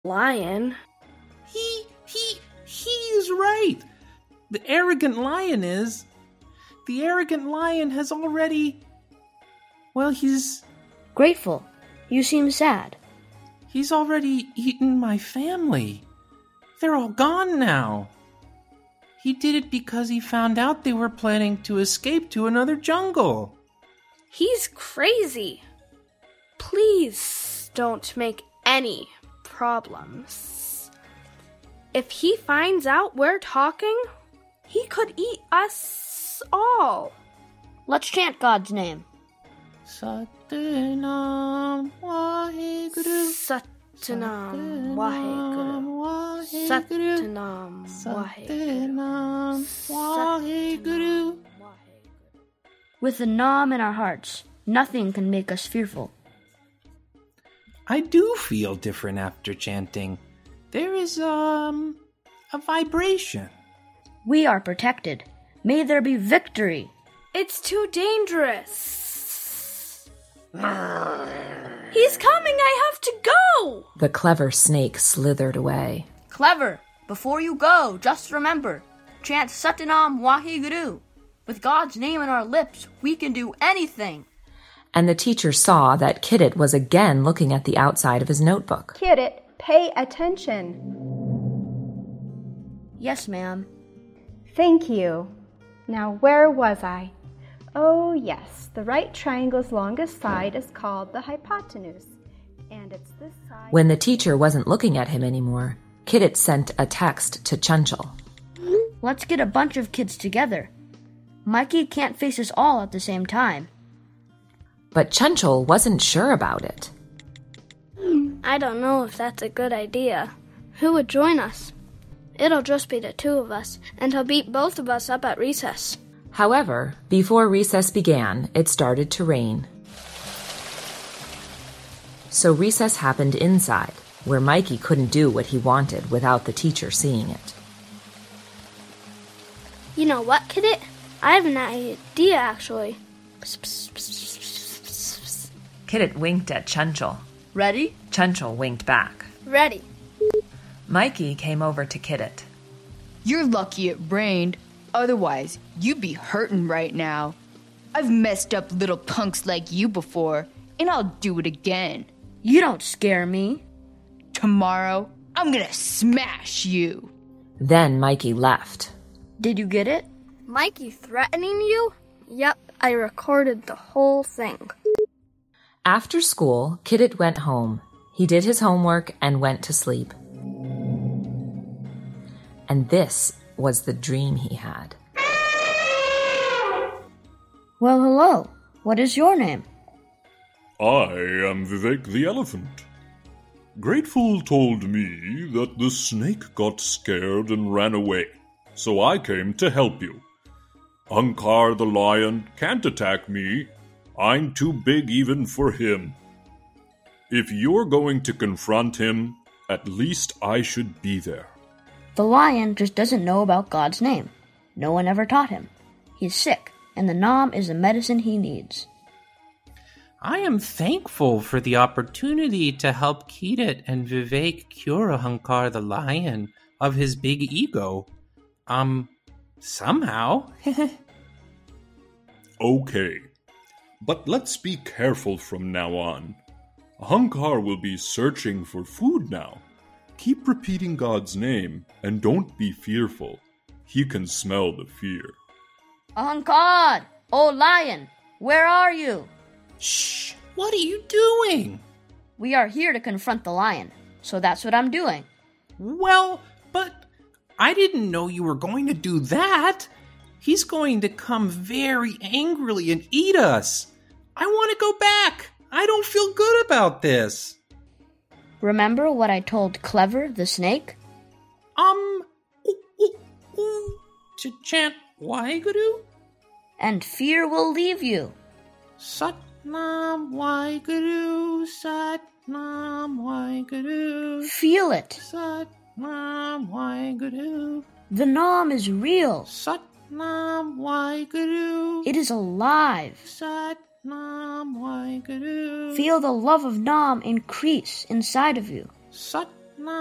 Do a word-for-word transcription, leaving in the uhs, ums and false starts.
lion. He, he, he is right. The arrogant lion is. The arrogant lion has already... Well, he's... Grateful. You seem sad. He's already eaten my family. They're all gone now. He did it because he found out they were planning to escape to another jungle. He's crazy. Please don't make any problems. If he finds out we're talking, he could eat us all. Let's chant God's name. Satnam Waheguru. Satnam Waheguru. Satnam Satnam Waheguru. With the Nam in our hearts, nothing can make us fearful. I do feel different after chanting. There is, um, a vibration. We are protected. May there be victory. It's too dangerous. He's coming, I have to go! The clever snake slithered away. Clever, before you go, just remember, chant Satanam Waheguru. With God's name in our lips, we can do anything. And the teacher saw that Kidit was again looking at the outside of his notebook. Kidit, pay attention. Yes, ma'am. Thank you. Now, where was I? Oh, yes, the right triangle's longest side is called the hypotenuse, and it's this side... When the teacher wasn't looking at him anymore, Kidit sent a text to Chunchul. Let's get a bunch of kids together. Mikey can't face us all at the same time. But Chunchul wasn't sure about it. I don't know if that's a good idea. Who would join us? It'll just be the two of us, and he'll beat both of us up at recess. However, before recess began, it started to rain. So recess happened inside, where Mikey couldn't do what he wanted without the teacher seeing it. You know what, Kidit? I have an idea, actually. Kidit winked at Chunchul. Ready? Chunchul winked back. Ready. Mikey came over to Kidit. You're lucky it rained. Otherwise, you'd be hurting right now. I've messed up little punks like you before, and I'll do it again. You don't scare me. Tomorrow, I'm gonna smash you. Then Mikey left. Did you get it? Mikey threatening you? Yep, I recorded the whole thing. After school, Kidit went home. He did his homework and went to sleep. And this was the dream he had. Well, hello. What is your name? I am Vivek the elephant. Grateful told me that the snake got scared and ran away, so I came to help you. Ankar the lion can't attack me. I'm too big even for him. If you're going to confront him, at least I should be there. The lion just doesn't know about God's name. No one ever taught him. He's sick, and the Nam is the medicine he needs. I am thankful for the opportunity to help Kidit and Vivek cure Ankar the lion of his big ego. Um, somehow. Okay, but let's be careful from now on. Ankar will be searching for food now. Keep repeating God's name and don't be fearful. He can smell the fear. Ankar! Oh, lion! Where are you? Shh! What are you doing? We are here to confront the lion, so that's what I'm doing. Well, but I didn't know you were going to do that. He's going to come very angrily and eat us. I want to go back. I don't feel good about this. Remember what I told Clever the snake? Um, ooh, ooh, ooh, to chant Waheguru? And fear will leave you. Satnam Waheguru, Satnam Waheguru. Feel it. Satnam Waheguru. The Nam is real. Satnam Waheguru. It is alive. Satnam Waheguru. Feel the love of Nam increase inside of you. Sat